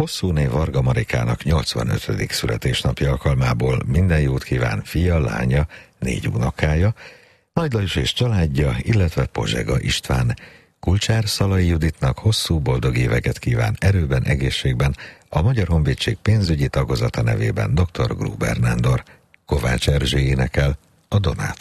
Hosszúné Varga Marikának 85. születésnapja alkalmából minden jót kíván fia, lánya, 4 unokája, Nagy Lajos és családja, illetve Pozsega István. Kulcsár Szalai Juditnak hosszú boldog éveket kíván erőben, egészségben a Magyar Honvédség pénzügyi tagozata nevében dr. Gruber Nándor. Kovács Erzsé énekel, a Donát.